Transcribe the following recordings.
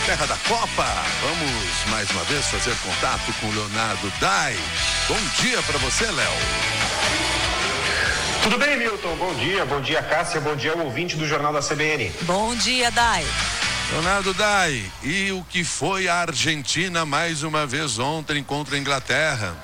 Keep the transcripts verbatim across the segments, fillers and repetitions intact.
terra da Copa. Vamos mais uma vez fazer contato com o Leonardo Dai. Bom dia para você, Léo. Tudo bem, Milton? Bom dia, bom dia, Cássia, bom dia ao ouvinte do Jornal da C B N. Bom dia, Dai. Leonardo Dai, e o que foi a Argentina mais uma vez ontem contra a Inglaterra?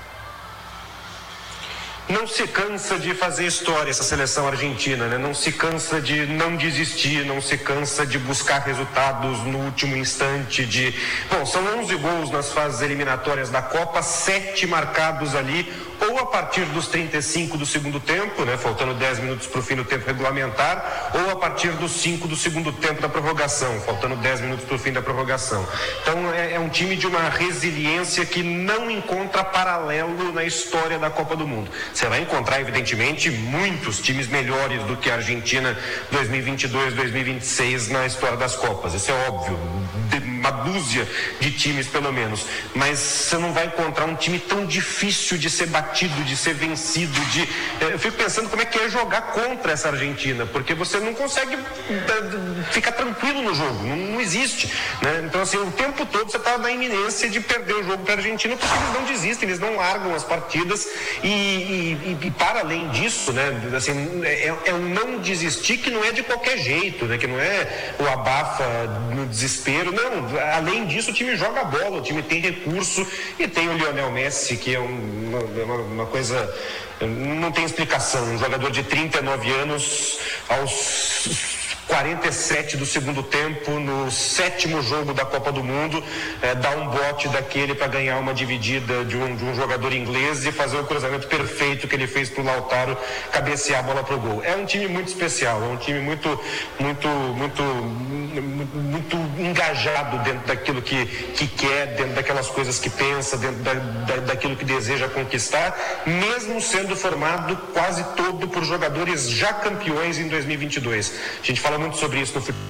Não se cansa de fazer história essa seleção argentina, né? Não se cansa de não desistir, não se cansa de buscar resultados no último instante de... Bom, são onze gols nas fases eliminatórias da Copa, sete marcados ali, ou a partir dos trinta e cinco do segundo tempo, né? Faltando dez minutos para o fim do tempo regulamentar, ou a partir dos cinco do segundo tempo da prorrogação, faltando dez minutos para o fim da prorrogação. Então é, é um time de uma resiliência que não encontra paralelo na história da Copa do Mundo. Você vai encontrar, evidentemente, muitos times melhores do que a Argentina dois mil e vinte e dois, dois mil e vinte e seis na história das Copas. Isso é óbvio. Uma dúzia de times, pelo menos. Mas você não vai encontrar um time tão difícil de ser batido, de ser vencido. De... Eu fico pensando como é que é jogar contra essa Argentina, porque você não consegue ficar tranquilo no jogo. Não, não existe. Né? Então, assim, o tempo todo você está na iminência de perder o jogo para a Argentina, porque eles não desistem, eles não largam as partidas e, e E, e para além disso, né, assim, é, é um não desistir que não é de qualquer jeito, né, que não é o abafa no desespero, não. Além disso, o time joga a bola, o time tem recurso e tem o Lionel Messi, que é um, uma, uma coisa, não tem explicação, um jogador de trinta e nove anos aos quarenta e sete do segundo tempo, no sétimo jogo da Copa do Mundo, é, dá um bote daquele para ganhar uma dividida de um, de um jogador inglês e fazer o cruzamento perfeito que ele fez para o Lautaro cabecear a bola para o gol. É um time muito especial, é um time muito, muito, muito, muito engajado dentro daquilo que, que quer, dentro daquelas coisas que pensa, dentro da, da, daquilo que deseja conquistar, mesmo sendo formado quase todo por jogadores já campeões em dois mil e vinte e dois. A gente fala muito sobre isso no futebol.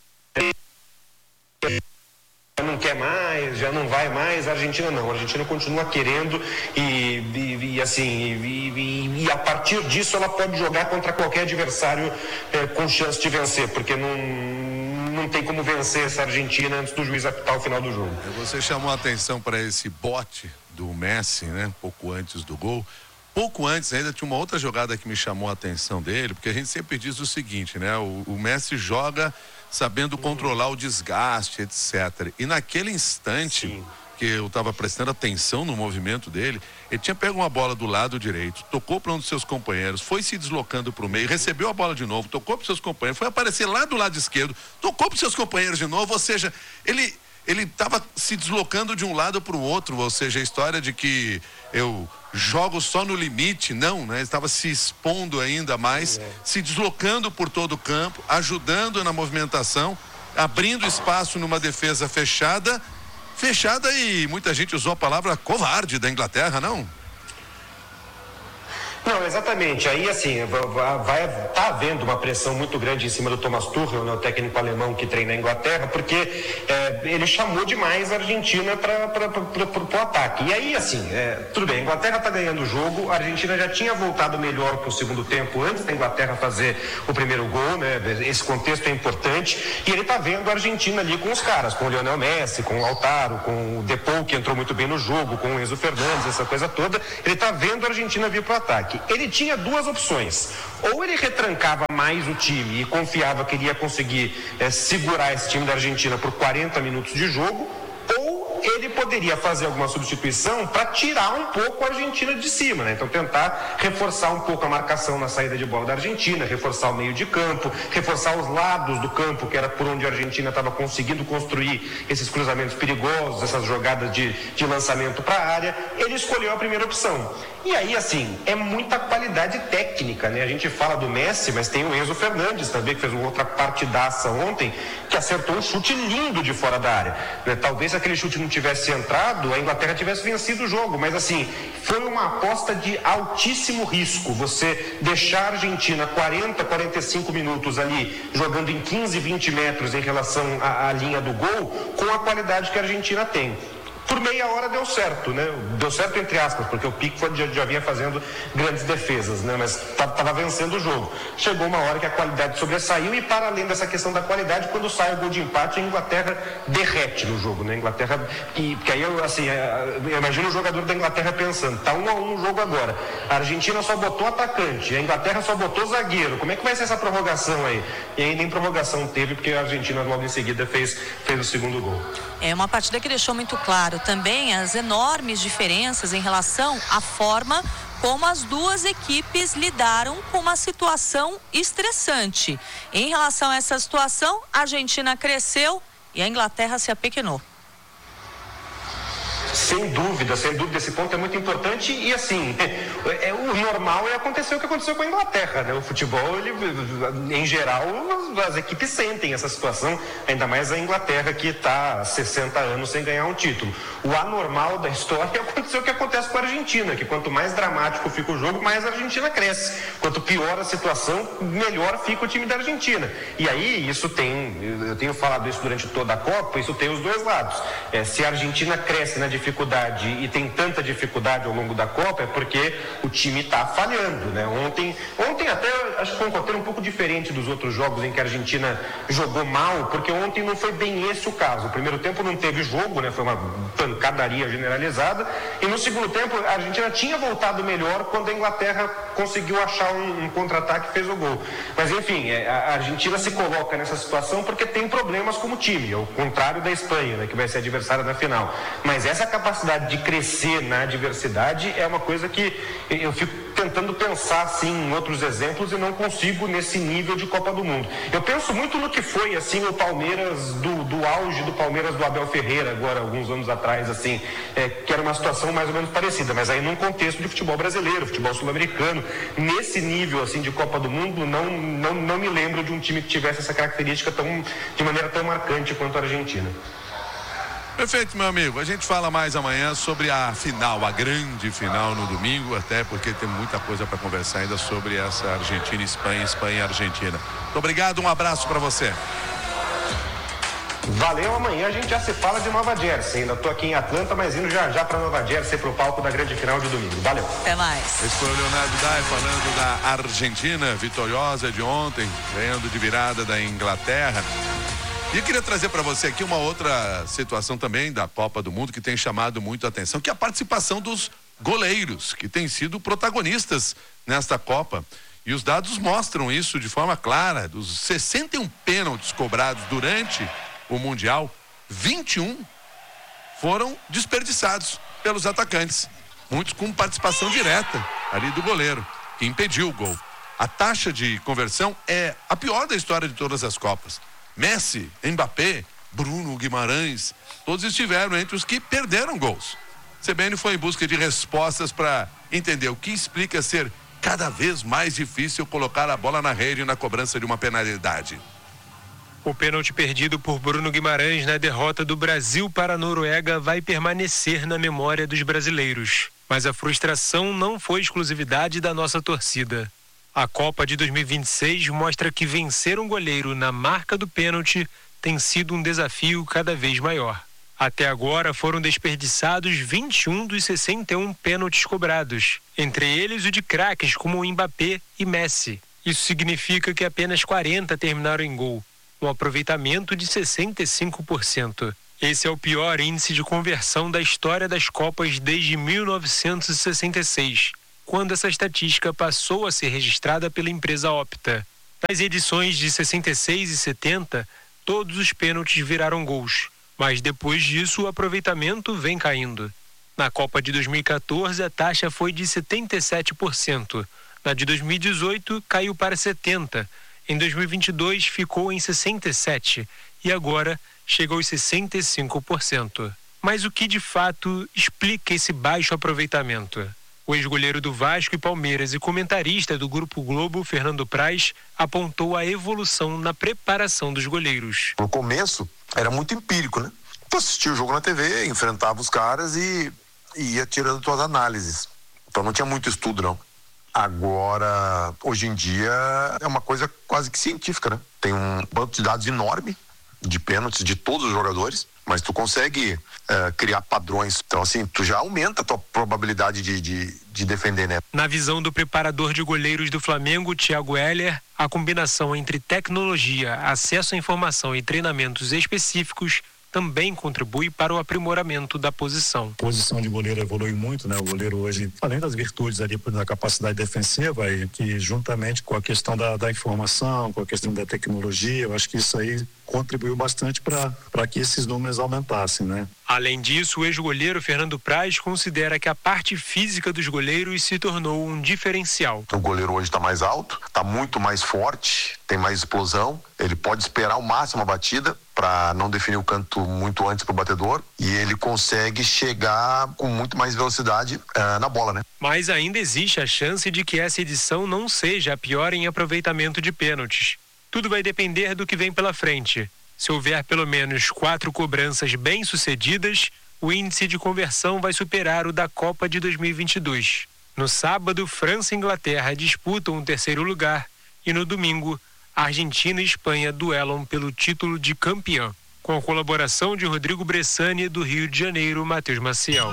Já não quer mais, já não vai mais. A Argentina não, a Argentina continua querendo e, e, e assim e, e, e a partir disso ela pode jogar contra qualquer adversário é, com chance de vencer, porque não, não tem como vencer essa Argentina antes do juiz apitar o final do jogo. Você chamou a atenção para esse bote do Messi, né? Pouco antes do gol. Pouco antes ainda tinha uma outra jogada que me chamou a atenção dele, porque a gente sempre diz o seguinte, né? O, o Messi joga sabendo controlar o desgaste, etcétera. E naquele instante, sim, que eu estava prestando atenção no movimento dele, ele tinha pego uma bola do lado direito, tocou para um dos seus companheiros, foi se deslocando para o meio, recebeu a bola de novo, tocou para os seus companheiros, foi aparecer lá do lado esquerdo, tocou para os seus companheiros de novo, ou seja, ele... ele estava se deslocando de um lado para o outro, ou seja, a história de que eu jogo só no limite, não, né? Ele estava se expondo ainda mais, é. se deslocando por todo o campo, ajudando na movimentação, abrindo espaço numa defesa fechada, fechada e muita gente usou a palavra covarde da Inglaterra, não? Não, exatamente. Aí, assim, vai estar tá havendo uma pressão muito grande em cima do Thomas Tuchel, né, o técnico alemão que treina a Inglaterra, porque é, ele chamou demais a Argentina para o ataque. E aí, assim, é, tudo bem, a Inglaterra está ganhando o jogo, a Argentina já tinha voltado melhor para o segundo tempo, antes da Inglaterra fazer o primeiro gol, né? Esse contexto é importante, e ele está vendo a Argentina ali com os caras, com o Lionel Messi, com o Lautaro, com o Depou, que entrou muito bem no jogo, com o Enzo Fernandes, essa coisa toda, ele está vendo a Argentina vir para o ataque. Ele tinha duas opções, ou ele retrancava mais o time e confiava que ele ia conseguir é, segurar esse time da Argentina por quarenta minutos de jogo, ou ele poderia fazer alguma substituição para tirar um pouco a Argentina de cima, né? Então tentar reforçar um pouco a marcação na saída de bola da Argentina, reforçar o meio de campo, reforçar os lados do campo, que era por onde a Argentina estava conseguindo construir esses cruzamentos perigosos, essas jogadas de, de lançamento para a área. Ele escolheu a primeira opção. E aí, assim, é muita qualidade técnica, né? A gente fala do Messi, mas tem o Enzo Fernandes também, que fez uma outra partidaça ontem, que acertou um chute lindo de fora da área, né? Talvez se aquele chute não tivesse entrado, a Inglaterra tivesse vencido o jogo, mas assim, foi uma aposta de altíssimo risco, você deixar a Argentina quarenta, quarenta e cinco minutos ali, jogando em quinze, vinte metros em relação à, à linha do gol, com a qualidade que a Argentina tem. por meia hora deu certo, né? Deu certo entre aspas, porque o Pickford já, já vinha fazendo grandes defesas, né? Mas estava vencendo o jogo. Chegou uma hora que a qualidade sobressaiu e, para além dessa questão da qualidade, quando sai o gol de empate, a Inglaterra derrete no jogo, né? A Inglaterra, e, porque aí eu, assim, eu imagino o jogador da Inglaterra pensando, tá um a um no jogo agora. A Argentina só botou atacante, a Inglaterra só botou zagueiro. Como é que vai ser essa prorrogação aí? E aí nem prorrogação teve, porque a Argentina logo em seguida fez, fez o segundo gol. É uma partida que deixou muito claro também as enormes diferenças em relação à forma como as duas equipes lidaram com uma situação estressante. Em relação a essa situação, a Argentina cresceu e a Inglaterra se apequenou. Sem dúvida, sem dúvida, esse ponto é muito importante e assim, é, o normal é acontecer o que aconteceu com a Inglaterra, né? O futebol, ele, em geral, as, as equipes sentem essa situação, ainda mais a Inglaterra que está há sessenta anos sem ganhar um título. O anormal da história aconteceu o que acontece com a Argentina, que quanto mais dramático fica o jogo, mais a Argentina cresce. Quanto pior a situação, melhor fica o time da Argentina. E aí, isso tem, eu tenho falado isso durante toda a Copa, isso tem os dois lados. É, se a Argentina cresce na dificuldade e tem tanta dificuldade ao longo da Copa, é porque o time está falhando, né? Ontem, ontem até acho que foi um roteiro um pouco diferente dos outros jogos em que a Argentina jogou mal, porque ontem não foi bem esse o caso. O primeiro tempo não teve jogo, né? Foi uma pancadaria generalizada, e no segundo tempo a Argentina tinha voltado melhor quando a Inglaterra conseguiu achar um, um contra-ataque e fez o gol. Mas enfim, a Argentina se coloca nessa situação porque tem problemas como time, ao contrário da Espanha, né? Que vai ser adversária na final. Mas essa capacidade de crescer na adversidade é uma coisa que eu fico tentando pensar assim em outros exemplos e não consigo nesse nível de Copa do Mundo. Eu penso muito no que foi assim o Palmeiras do, do auge do Palmeiras do Abel Ferreira agora alguns anos atrás, assim, é, que era uma situação mais ou menos parecida, mas aí num contexto de futebol brasileiro, futebol sul-americano, nesse nível assim de Copa do Mundo, não, não, não me lembro de um time que tivesse essa característica tão, de maneira tão marcante quanto a Argentina. Perfeito, meu amigo. A gente fala mais amanhã sobre a final, a grande final no domingo, até porque tem muita coisa para conversar ainda sobre essa Argentina e Espanha, Espanha e Argentina. Muito obrigado, um abraço para você. Valeu, amanhã a gente já se fala de Nova Jersey. Ainda tô aqui em Atlanta, mas indo já já para Nova Jersey pro palco da grande final de domingo. Valeu. Até mais. Esse foi o Leonardo Dai falando da Argentina, vitoriosa de ontem, ganhando de virada da Inglaterra. E eu queria trazer para você aqui uma outra situação também da Copa do Mundo que tem chamado muito a atenção, que é a participação dos goleiros, que têm sido protagonistas nesta Copa. E os dados mostram isso de forma clara. Dos sessenta e um pênaltis cobrados durante o Mundial, vinte e um foram desperdiçados pelos atacantes. Muitos com participação direta ali do goleiro, que impediu o gol. A taxa de conversão é a pior da história de todas as Copas. Messi, Mbappé, Bruno Guimarães, todos estiveram entre os que perderam gols. C B N foi em busca de respostas para entender o que explica ser cada vez mais difícil colocar a bola na rede na cobrança de uma penalidade. O pênalti perdido por Bruno Guimarães na derrota do Brasil para a Noruega vai permanecer na memória dos brasileiros. Mas a frustração não foi exclusividade da nossa torcida. A Copa de dois mil e vinte e seis mostra que vencer um goleiro na marca do pênalti tem sido um desafio cada vez maior. Até agora foram desperdiçados vinte e um dos sessenta e um pênaltis cobrados, entre eles o de craques como o Mbappé e Messi. Isso significa que apenas quarenta terminaram em gol, um aproveitamento de sessenta e cinco por cento. Esse é o pior índice de conversão da história das Copas desde mil novecentos e sessenta e seis. Quando essa estatística passou a ser registrada pela empresa Opta. Nas edições de sessenta e seis e setenta, todos os pênaltis viraram gols, mas depois disso o aproveitamento vem caindo. Na Copa de dois mil e quatorze, a taxa foi de setenta e sete por cento. Na de dois mil e dezoito, caiu para setenta por cento. Em dois mil e vinte e dois, ficou em sessenta e sete por cento e agora chega aos sessenta e cinco por cento. Mas o que de fato explica esse baixo aproveitamento? O ex-goleiro do Vasco e Palmeiras e comentarista do Grupo Globo, Fernando Praz, apontou a evolução na preparação dos goleiros. No começo, era muito empírico, né? Tu assistia o jogo na T V, enfrentava os caras e, e ia tirando tuas análises. Então não tinha muito estudo, não. Agora, hoje em dia, é uma coisa quase que científica, né? Tem um banco de dados enorme de pênaltis de todos os jogadores, mas tu consegue uh, criar padrões. Então, assim, tu já aumenta a tua probabilidade de, de, de defender, né? Na visão do preparador de goleiros do Flamengo, Thiago Heller, a combinação entre tecnologia, acesso à informação e treinamentos específicos também contribui para o aprimoramento da posição. A posição de goleiro evolui muito, né? O goleiro hoje, além das virtudes ali da capacidade defensiva, e que juntamente com a questão da, da informação, com a questão da tecnologia, eu acho que isso aí contribuiu bastante para para que esses números aumentassem, né? Além disso, o ex-goleiro Fernando Praz considera que a parte física dos goleiros se tornou um diferencial. O goleiro hoje está mais alto, está muito mais forte, tem mais explosão, ele pode esperar ao máximo a batida para não definir o canto muito antes para o batedor, e ele consegue chegar com muito mais velocidade uh, na bola, né? Mas ainda existe a chance de que essa edição não seja a pior em aproveitamento de pênaltis. Tudo vai depender do que vem pela frente. Se houver pelo menos quatro cobranças bem-sucedidas, o índice de conversão vai superar o da Copa de dois mil e vinte e dois. No sábado, França e Inglaterra disputam o terceiro lugar e no domingo, Argentina e Espanha duelam pelo título de campeão, com a colaboração de Rodrigo Bressani, do Rio de Janeiro, Matheus Maciel.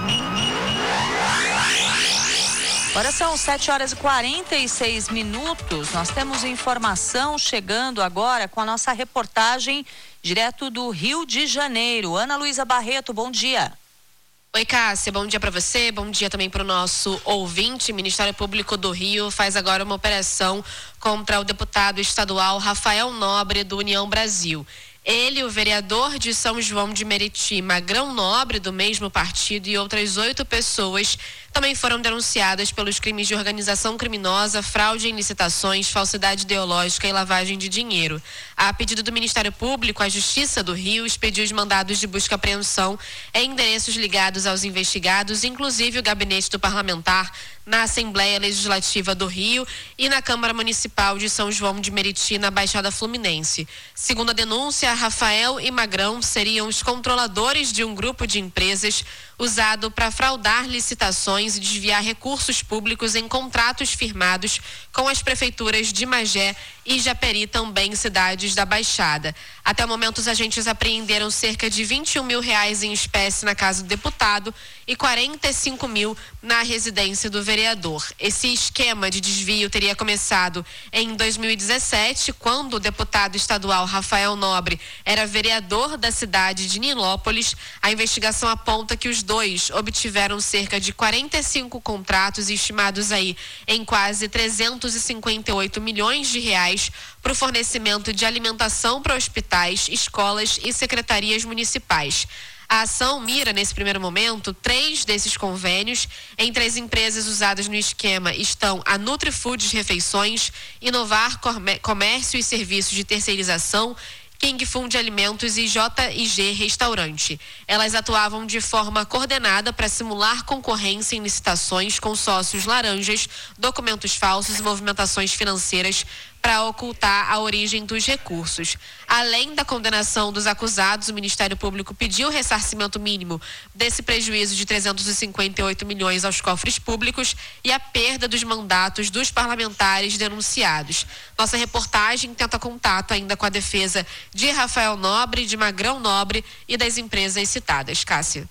Agora são sete horas e quarenta e seis minutos. Nós temos informação chegando agora com a nossa reportagem direto do Rio de Janeiro. Ana Luísa Barreto, bom dia. Oi, Cássia, bom dia para você, bom dia também para o nosso ouvinte. O Ministério Público do Rio faz agora uma operação contra o deputado estadual Rafael Nobre, do União Brasil. Ele, o vereador de São João de Meriti, Magrão Nobre, do mesmo partido, e outras oito pessoas também foram denunciadas pelos crimes de organização criminosa, fraude em licitações, falsidade ideológica e lavagem de dinheiro. A pedido do Ministério Público, a Justiça do Rio expediu os mandados de busca e apreensão em endereços ligados aos investigados, inclusive o gabinete do parlamentar, na Assembleia Legislativa do Rio e na Câmara Municipal de São João de Meriti, na Baixada Fluminense. Segundo a denúncia, Rafael e Magrão seriam os controladores de um grupo de empresas usado para fraudar licitações e desviar recursos públicos em contratos firmados com as prefeituras de Magé e Japeri, também cidades da Baixada. Até o momento, os agentes apreenderam cerca de vinte e um mil reais em espécie na casa do deputado e quarenta e cinco mil na residência do vereador. Esse esquema de desvio teria começado em dois mil e dezessete, quando o deputado estadual Rafael Nobre era vereador da cidade de Nilópolis. A investigação aponta que os dois obtiveram cerca de quarenta e cinco contratos estimados aí em quase trezentos e cinquenta e oito milhões de reais para o fornecimento de alimentação para hospitais, escolas e secretarias municipais. A ação mira, nesse primeiro momento, três desses convênios. Entre as empresas usadas no esquema estão a NutriFoods Refeições, Inovar Comércio e Serviços de Terceirização, King Fund Alimentos e J e G Restaurante. Elas atuavam de forma coordenada para simular concorrência em licitações com sócios laranjas, documentos falsos e movimentações financeiras para ocultar a origem dos recursos. Além da condenação dos acusados, o Ministério Público pediu ressarcimento mínimo desse prejuízo de trezentos e cinquenta e oito milhões aos cofres públicos e a perda dos mandatos dos parlamentares denunciados. Nossa reportagem tenta contato ainda com a defesa de Rafael Nobre, de Magrão Nobre e das empresas citadas. Cássia.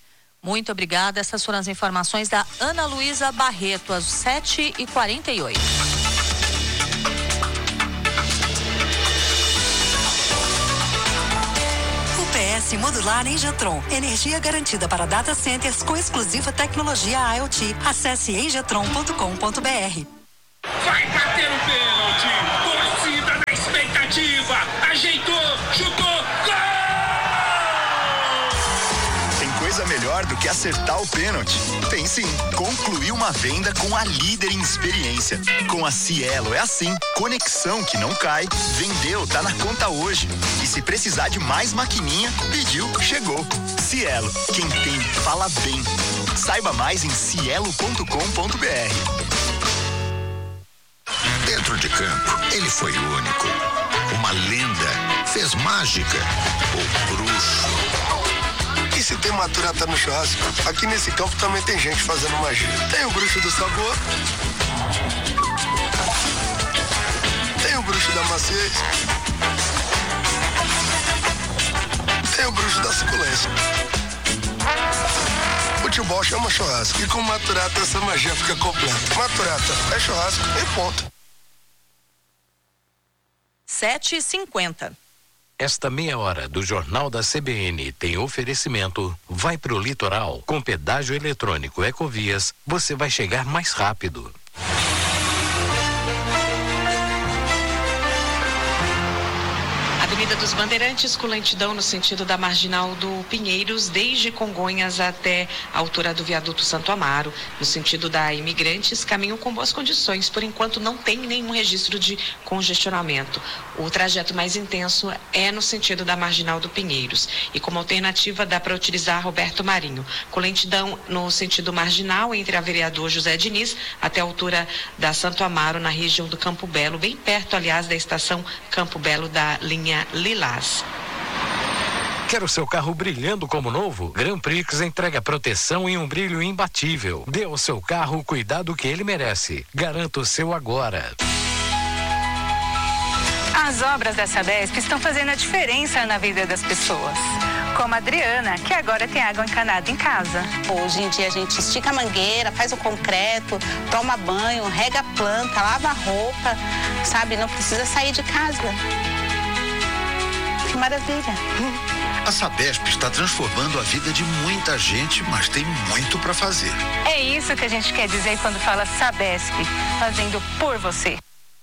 Muito obrigada. Essas foram as informações da Ana Luísa Barreto, às sete e quarenta e oito. U P S modular Engetron. Energia garantida para data centers com exclusiva tecnologia IoT. Acesse engetron ponto com ponto br. Vai bater o pênalti. Torcida da expectativa. Ajeitou, chutou, gol! Tem coisa melhor do que acertar o pênalti? Tem sim. Concluir uma venda com a líder em experiência. Com a Cielo é assim. Conexão que não cai. Vendeu, tá na conta hoje. E se precisar de mais maquininha, pediu, chegou. Cielo, quem tem, fala bem. Saiba mais em cielo ponto com ponto br. Dentro de campo, ele foi único. Uma lenda, fez mágica, o bruxo. E se tem maturata no churrasco, aqui nesse campo também tem gente fazendo magia. Tem o bruxo do sabor, tem o bruxo da maciez, tem o bruxo da suculência. Futebol chama churrasco. E com Maturata essa magia fica completa. Maturata é churrasco e ponto. sete e cinquenta. Esta meia hora do Jornal da C B N tem oferecimento. Vai pro litoral. Com pedágio eletrônico Ecovias, você vai chegar mais rápido. Avenida dos Bandeirantes, com lentidão no sentido da Marginal do Pinheiros, desde Congonhas até a altura do Viaduto Santo Amaro. No sentido da Imigrantes, caminho com boas condições. Por enquanto, não tem nenhum registro de congestionamento. O trajeto mais intenso é no sentido da Marginal do Pinheiros. E como alternativa, dá para utilizar Roberto Marinho. Com lentidão no sentido marginal, entre a Vereador José Diniz até a altura da Santo Amaro, na região do Campo Belo, bem perto, aliás, da estação Campo Belo da linha Lilás. Quer o seu carro brilhando como novo? Grand Prix entrega proteção e um brilho imbatível. Dê ao seu carro o cuidado que ele merece. Garanta o seu agora. As obras da Sabesp estão fazendo a diferença na vida das pessoas. Como a Adriana, que agora tem água encanada em casa. Hoje em dia a gente estica a mangueira, faz o concreto, toma banho, rega a planta, lava a roupa, sabe? Não precisa sair de casa. Que maravilha. A Sabesp está transformando a vida de muita gente, mas tem muito para fazer. É isso que a gente quer dizer quando fala Sabesp, fazendo por você.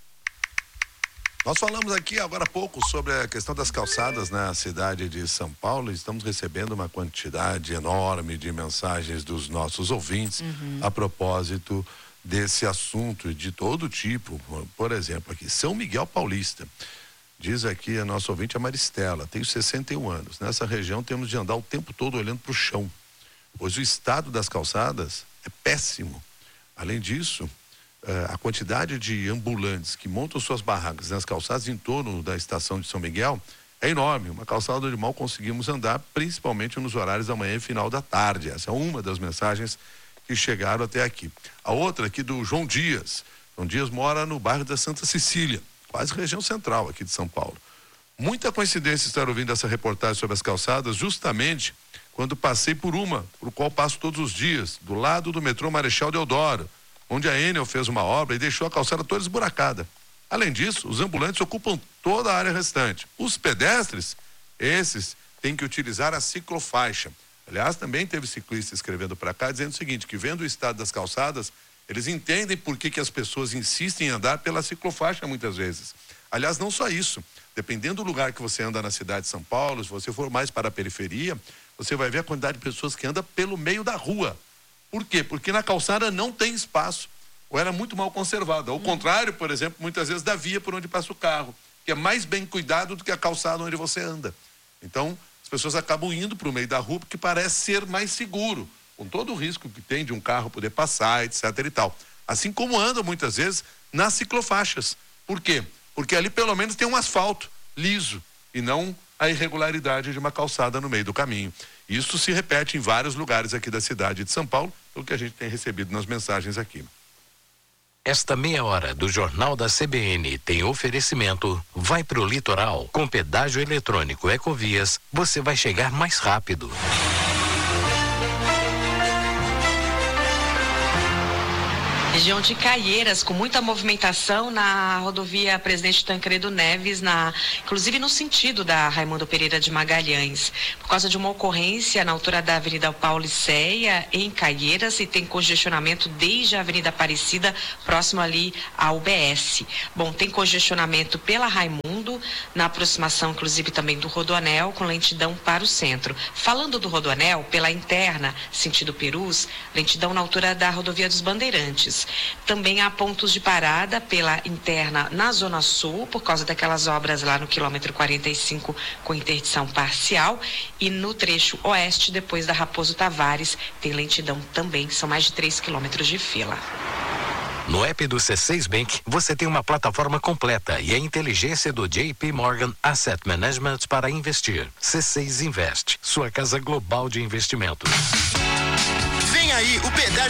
Nós falamos aqui agora há pouco sobre a questão das calçadas na cidade de São Paulo. Estamos recebendo uma quantidade enorme de mensagens dos nossos ouvintes uhum. a propósito desse assunto de todo tipo. Por exemplo, aqui, São Miguel Paulista. Diz aqui a nossa ouvinte, a Maristela, tenho sessenta e um anos. Nessa região temos de andar o tempo todo olhando para o chão, pois o estado das calçadas é péssimo. Além disso, a quantidade de ambulantes que montam suas barracas nas calçadas em torno da estação de São Miguel é enorme. Uma calçada onde mal conseguimos andar, principalmente nos horários da manhã e final da tarde. Essa é uma das mensagens que chegaram até aqui. A outra aqui do João Dias. João Dias mora no bairro da Santa Cecília, quase região central aqui de São Paulo. Muita coincidência estar ouvindo essa reportagem sobre as calçadas justamente quando passei por uma, por qual passo todos os dias, do lado do metrô Marechal Deodoro, onde a Enel fez uma obra e deixou a calçada toda esburacada. Além disso, os ambulantes ocupam toda a área restante. Os pedestres, esses, têm que utilizar a ciclofaixa. Aliás, também teve ciclista escrevendo para cá dizendo o seguinte, que vendo o estado das calçadas, eles entendem por que que as pessoas insistem em andar pela ciclofaixa muitas vezes. Aliás, não só isso. Dependendo do lugar que você anda na cidade de São Paulo, se você for mais para a periferia, você vai ver a quantidade de pessoas que andam pelo meio da rua. Por quê? Porque na calçada não tem espaço, ou era muito mal conservada. Ao contrário, por exemplo, muitas vezes da via por onde passa o carro, que é mais bem cuidado do que a calçada onde você anda. Então, as pessoas acabam indo para o meio da rua porque parece ser mais seguro, com todo o risco que tem de um carro poder passar, etc e tal. Assim como andam muitas vezes nas ciclofaixas. Por quê? Porque ali pelo menos tem um asfalto liso e não a irregularidade de uma calçada no meio do caminho. Isso se repete em vários lugares aqui da cidade de São Paulo, pelo que a gente tem recebido nas mensagens aqui. Esta meia hora do Jornal da C B N tem oferecimento. Vai pro litoral. Com pedágio eletrônico Ecovias, você vai chegar mais rápido. Região de Caieiras, com muita movimentação na rodovia Presidente Tancredo Neves, na, inclusive no sentido da Raimundo Pereira de Magalhães, por causa de uma ocorrência na altura da Avenida Pauliceia, em Caieiras, e tem congestionamento desde a Avenida Aparecida, próximo ali ao U B S. Bom, tem congestionamento pela Raimundo, na aproximação, inclusive, também do Rodoanel, com lentidão para o centro. Falando do Rodoanel, pela interna, sentido Perus, lentidão na altura da rodovia dos Bandeirantes. Também há pontos de parada pela interna na Zona Sul, por causa daquelas obras lá no quilômetro quarenta e cinco, com interdição parcial, e no trecho oeste, depois da Raposo Tavares, tem lentidão também, são mais de três quilômetros de fila. No app do C seis Bank, você tem uma plataforma completa e a inteligência do J P Morgan Asset Management para investir. C seis Invest, sua casa global de investimentos. Vem aí o pedágio